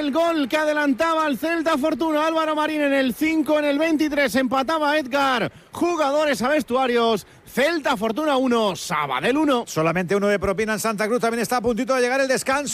el gol que adelantaba al Celta Fortuna. Álvaro Marín en el 5, en el 23 empataba Edgar. Jugadores a vestuarios. Celta Fortuna 1, Sabadell 1. Solamente uno de propina en Santa Cruz. También está a puntito de llegar el descanso.